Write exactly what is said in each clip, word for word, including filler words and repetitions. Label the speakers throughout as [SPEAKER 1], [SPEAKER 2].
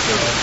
[SPEAKER 1] 少年。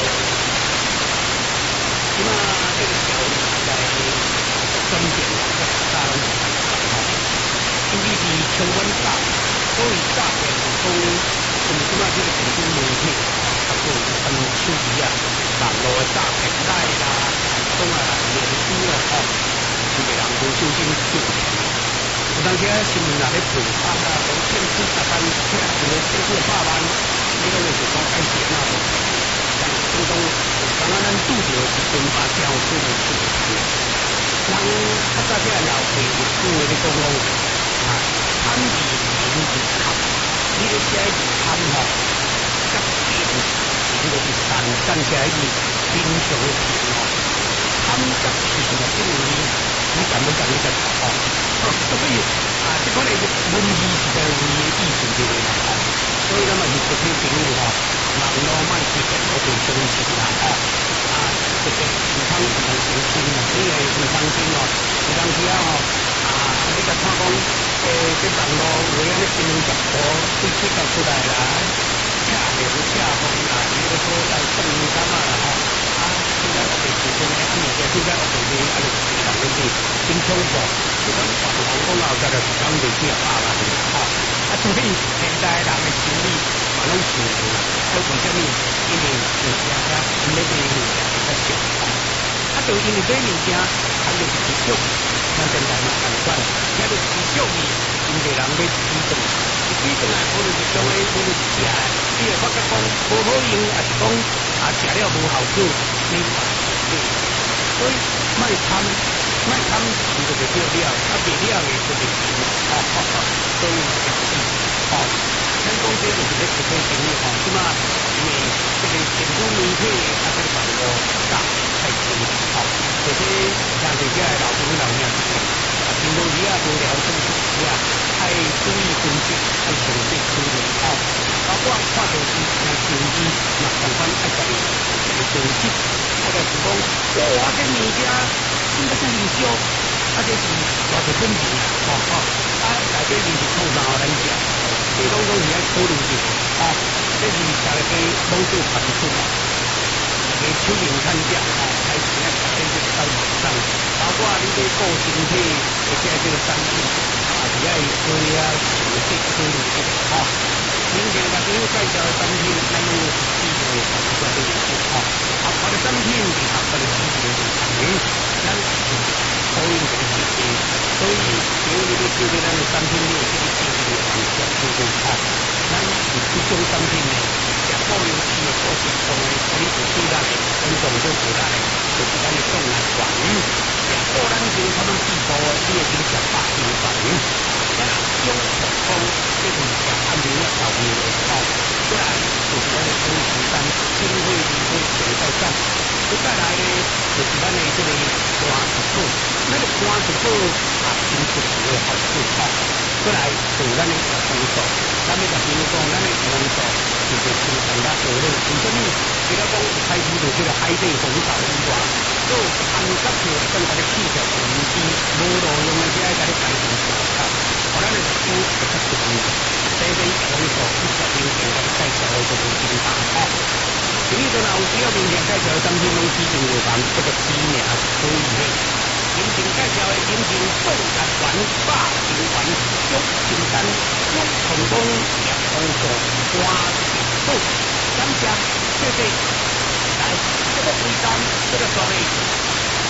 [SPEAKER 1] 即马这个条例在转变啊，甲大家拢是共款吼。尤其是充分诈骗，所谓诈骗讲，像即马这个电子媒体，啊，还有什么手机啊，网络的诈骗来啦，讲啊脸书啊，吼，就袂人无小心做。有当时啊，新闻啊咧报啊，讲骗取十万，骗一个骗取百万，你讲就是讲爱钱啊，无骗。但是种种，刚刚咱拄着是东巴交所的事情。人较早只老辈有句话咧讲讲，啊，贪字名字贪，你咧写字贪吼，甲贫是迄个是善善写字贫穷的贫吼，贪甲贫啊，这个字你敢不敢你个读吼？所以啊，这款的文字是在有伊的意思对不啦？吼，所以咱嘛是提醒朋友吼，网络莫随便互对相信啦吼，啊，特别健康不能相信，你个唔相信哦，有当时啊吼，啊，你甲看讲，诶，这网络有安尼新闻直播对切到出来啦，恰凉恰风啦，伊个所在正敏感啊啦吼，啊，现在我哋自身咧，啊，物件现在我哋咧，啊，就是非常的是真恐怖，这款网红讲到这个是讲袂几啊百万的吼，啊，所以现在人的心理嘛拢是有啦，啊，为什么？因为物件啊，唔咧买物件比较少吼，啊，就因为买物件，他就是一种，咱现在嘛共款，也就是一种伊，因为人要举动，一举动来，无论是种诶，无论是食诶，你会发觉讲无好用，还是讲啊食了无效果，你嘛是对，所以卖贪，卖贪钱就袂着了，啊袂了诶就袂钱，吼吼吼，所以小心，吼。咱讲这就是咧提醒朋友吼，即马因为这个电子媒体啊，这个网络诈太多吼，而且像这些老朋友老兄弟啊，经过伊啊无聊正事时啊，爱注意分析，爱详细处理吼。包括看到是听手机，嘛同款爱家己家己重视，或者是讲哇这物件应该是营销，啊这是偌侪本钱啊，吼吼，啊内底面是创啥互咱食？这当中是爱考虑的，哦，这是大家拢做排除啊，大家手面看价，哦，开始来发现这个到网上，包括你这个身体，而且这个产品，啊，是爱做啊详细处理的，哦，明天甲朋友介绍的产品，咱拢有实际的实际的认识，哦，合法的产品是合法的市场市场，咱是所有的实际，所以朋友你要收到咱的产品，你会去记住的。对对吼，咱是这种产品呢，食保养期的、保健康的，互你有对咱的，尊重做对咱的，就是咱的动力源。食保咱就他们地步的，你会去食百斤饭。咱用普通这是食安眠药调味的吼，再来就是咱的中石丹、精惠理肤全在上。再来呢，就是咱的这个瓜子布，那个瓜子布啊，真出奇的好处吼。过来就咱的小红素，咱要甲朋友讲，咱的小红素就是清肠甲热热。为什么？除了讲有开始就这个海底红枣以外，都含甲着跟咱的气血同时，无路用的只爱甲你改成小菜，互咱的肤会较顺利。这个小红素一小瓶瓶甲你介绍的就是金大吼。朋友都若有需要明天介绍的产品，拢指定药房这个知名可以的。今前介绍的金前动力丸、百金丸、足金丹、足成功、叶红素、瓜子布，感谢，谢谢。